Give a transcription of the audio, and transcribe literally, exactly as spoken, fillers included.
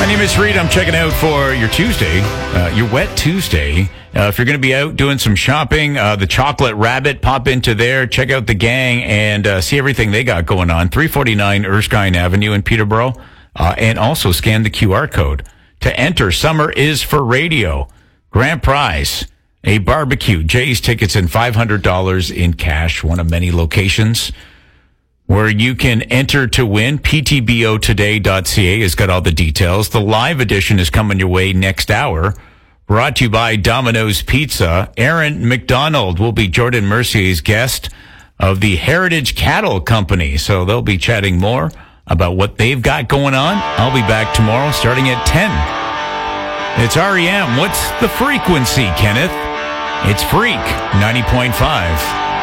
My name is Reed. I'm checking out for your Tuesday, uh, your wet Tuesday. Uh, if you're going to be out doing some shopping, uh, the Chocolate Rabbit, pop into there, check out the gang, and uh, see everything they got going on. three forty-nine Erskine Avenue in Peterborough. Uh, and also scan the Q R code to enter. Summer is for radio. Grand prize, a barbecue, Jay's tickets, and five hundred dollars in cash. One of many locations where you can enter to win. P T B O today dot C A has got all the details. The live edition is coming your way next hour. Brought to you by Domino's Pizza. Aaron McDonald will be Jordan Mercier's guest of the Heritage Cattle Company. So they'll be chatting more about what they've got going on. I'll be back tomorrow starting at ten. It's R E M. What's the frequency, Kenneth? It's Freak ninety point five.